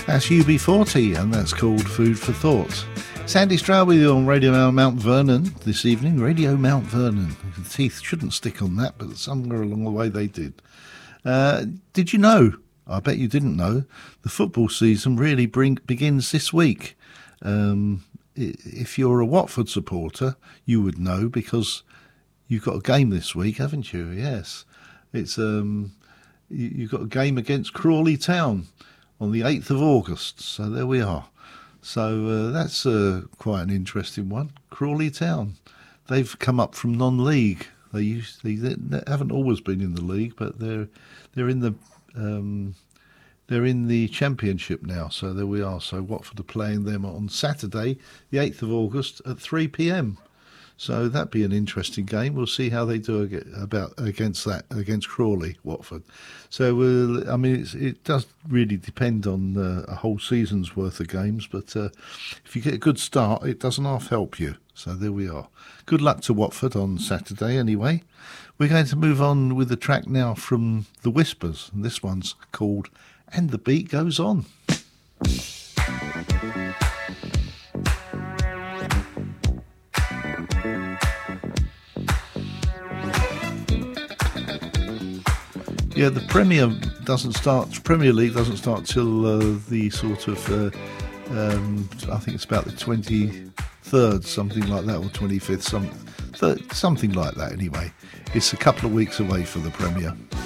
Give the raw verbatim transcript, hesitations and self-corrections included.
That's U B forty, and that's called Food for Thought. Sandy Stroud with you on Radio Mount Vernon this evening. Radio Mount Vernon. The teeth shouldn't stick on that, but somewhere along the way they did. Uh, did you know, I bet you didn't know, the football season really bring, begins this week. Um, if you're a Watford supporter, you would know because you've got a game this week, haven't you? Yes. It's um, you, you've got a game against Crawley Town on the eighth of August. So there we are. So uh, that's uh, quite an interesting one. Crawley Town. They've come up from non-league. They used they, they haven't always been in the league, but they're they're in the um, they're in the Championship now. So there we are. So Watford are playing them on Saturday, the eighth of August at three p.m. So that'd be an interesting game. We'll see how they do about against that against Crawley, Watford. So uh, I mean, it's, it does really depend on uh, a whole season's worth of games. But uh, if you get a good start, it doesn't half help you. So there we are. Good luck to Watford on Saturday. Anyway, we're going to move on with the track now from The Whispers, and this one's called "And the Beat Goes On." Yeah, the Premier doesn't start. Premier League doesn't start till uh, the sort of. Uh, um, I think it's about the twenty-third, something like that, or twenty-fifth, some, third, something like that. Anyway, it's a couple of weeks away for the Premier.